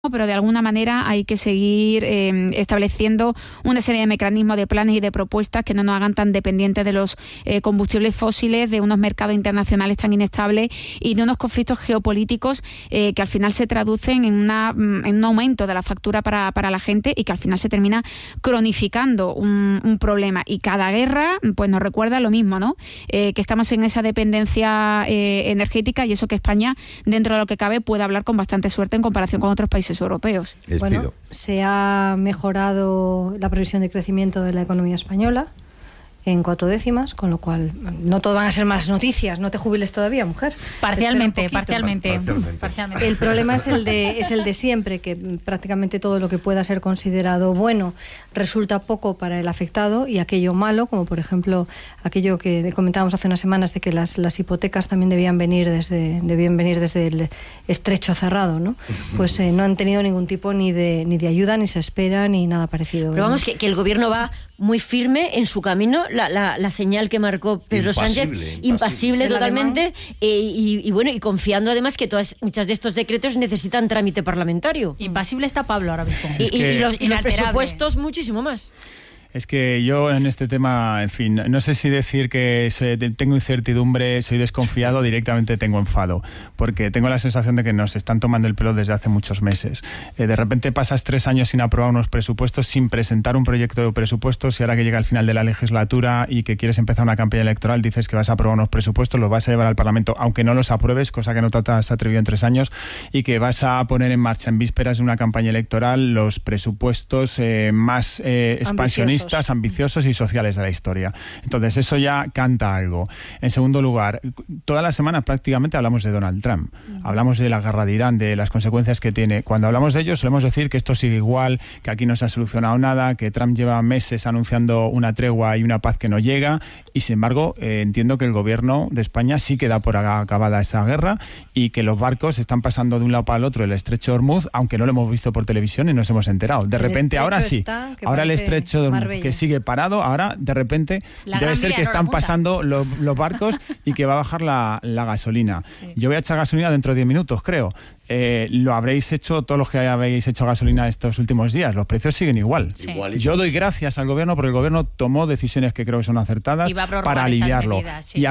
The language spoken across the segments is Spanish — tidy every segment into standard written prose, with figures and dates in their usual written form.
pero de alguna manera hay que seguir estableciendo una serie de mecanismos, de planes y de propuestas que no nos hagan tan dependientes de los combustibles fósiles, de unos mercados internacionales tan inestables y de unos conflictos geopolíticos que al final se traducen en un aumento de la factura para la gente y que al final se termina cronificando un problema. Y cada guerra pues nos recuerda lo mismo, ¿no? Que estamos en esa dependencia energética, y eso que España, dentro de lo que cabe, puede hablar con bastante suerte en comparación con otros países europeos. Bueno, se ha mejorado la previsión de crecimiento de la economía española en 4 décimas, con lo cual no todo van a ser malas noticias. No te jubiles todavía, mujer. Parcialmente. El problema es el de siempre, que prácticamente todo lo que pueda ser considerado bueno resulta poco para el afectado, y aquello malo, como por ejemplo aquello que comentábamos hace unas semanas de que las hipotecas también debían venir desde el estrecho cerrado, ¿no? Pues no han tenido ningún tipo ni de ayuda, ni se espera, ni nada parecido. Pero vamos, que el gobierno va muy firme en su camino, la señal que marcó Pedro Sánchez, impasible totalmente, y confiando además que muchos de estos decretos necesitan trámite parlamentario. Impasible está Pablo ahora mismo. Y los presupuestos muchísimo más. Es que yo en este tema, en fin, no sé si decir que tengo incertidumbre, soy desconfiado, directamente tengo enfado, porque tengo la sensación de que nos están tomando el pelo desde hace muchos meses. De repente pasas 3 años sin aprobar unos presupuestos, sin presentar un proyecto de presupuestos, y ahora que llega el final de la legislatura y que quieres empezar una campaña electoral, dices que vas a aprobar unos presupuestos, los vas a llevar al Parlamento, aunque no los apruebes, cosa que no te has atrevido en 3 años, y que vas a poner en marcha en vísperas de una campaña electoral los presupuestos más expansionistas, ambiciosos y sociales de la historia. Entonces eso ya canta algo. En segundo lugar, todas las semanas prácticamente hablamos de Donald Trump. Hablamos de la guerra de Irán, de las consecuencias que tiene. Cuando hablamos de ello solemos decir que esto sigue igual, que aquí no se ha solucionado nada, que Trump lleva meses anunciando una tregua y una paz que no llega, y sin embargo entiendo que el gobierno de España sí que da por acabada esa guerra, y que los barcos están pasando de un lado para el otro el estrecho de Hormuz, aunque no lo hemos visto por televisión y nos hemos enterado. De repente ahora sí, ahora el estrecho de Hormuz, que sigue parado, ahora de repente debe ser que están pasando los barcos y que va a bajar la gasolina. Sí. Yo voy a echar gasolina dentro de 10 minutos, creo. Lo habréis hecho todos los que habéis hecho gasolina estos últimos días. Los precios siguen igual. Sí. Yo doy gracias al gobierno porque el gobierno tomó decisiones que creo que son acertadas para aliviarlo. Medidas, sí.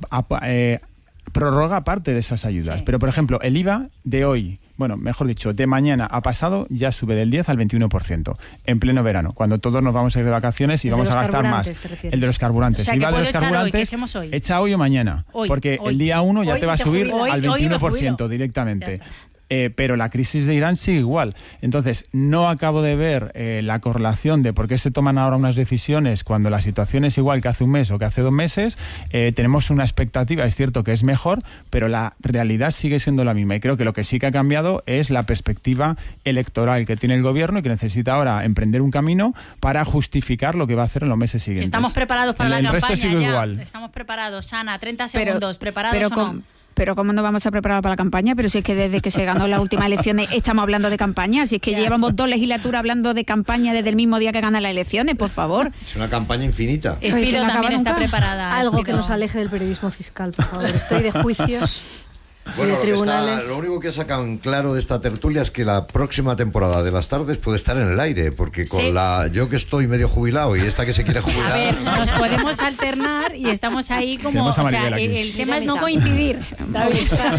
Y prorroga parte de esas ayudas. Sí, pero, por ejemplo, el IVA de hoy, bueno, mejor dicho, de mañana a pasado, ya sube del 10 al 21%, en pleno verano, cuando todos nos vamos a ir de vacaciones y vamos a gastar más. El de los carburantes. O sea, IVA de los carburantes, hoy, echa hoy o mañana, porque el día 1 ya te va a subir al 21% directamente. Pero la crisis de Irán sigue igual. Entonces, no acabo de ver la correlación de por qué se toman ahora unas decisiones cuando la situación es igual que hace un mes o que hace 2 meses. Tenemos una expectativa, es cierto que es mejor, pero la realidad sigue siendo la misma. Y creo que lo que sí que ha cambiado es la perspectiva electoral que tiene el gobierno y que necesita ahora emprender un camino para justificar lo que va a hacer en los meses siguientes. Estamos preparados para la campaña. El resto sigue igual. Estamos preparados, Ana, 30 segundos. ¿Preparados o no? Pero ¿cómo nos vamos a preparar para la campaña? Pero si es que desde que se ganó las últimas elecciones estamos hablando de campaña. Si es que llevamos 2 legislaturas hablando de campaña desde el mismo día que ganan las elecciones, por favor. Es una campaña infinita. Espido también está preparada. Algo que nos aleje del periodismo fiscal, por favor. Estoy de juicios. Bueno, lo único que sacan claro de esta tertulia es que la próxima temporada de Las Tardes puede estar en el aire, porque con yo que estoy medio jubilado y esta que se quiere jubilar... A ver, nos podemos alternar y estamos ahí como... O sea, el tema es no coincidir, David.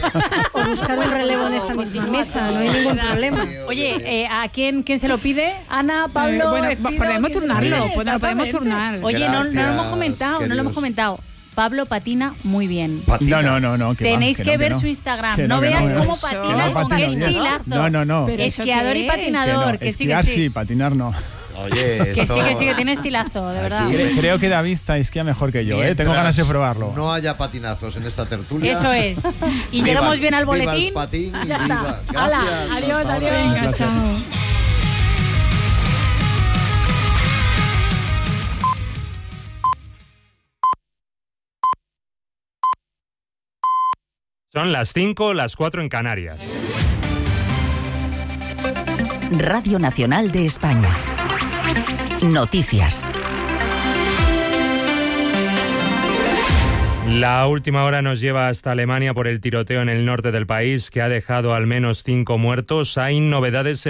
O buscar un relevo en esta misma mesa, no hay ningún problema. Oye, ¿a quién se lo pide? Ana, Pablo, podemos turnarlo, podemos turnar. Oye, no lo hemos comentado. Pablo patina muy bien. No. Tenéis que ver su Instagram. No veas cómo patina, con qué estilazo. No. Esquiador y patinador. Que sí, sí, patinar no. Oye, que sí, que tiene estilazo, de verdad. Creo que David esquía mejor que yo, tengo ganas de probarlo. No haya patinazos en esta tertulia. Eso es. Y llegamos bien al boletín. Ya está. Hala, adiós. Venga, chao. Son las 5, las 4 en Canarias. Radio Nacional de España. Noticias. La última hora nos lleva hasta Alemania por el tiroteo en el norte del país que ha dejado al menos 5 muertos. Hay novedades en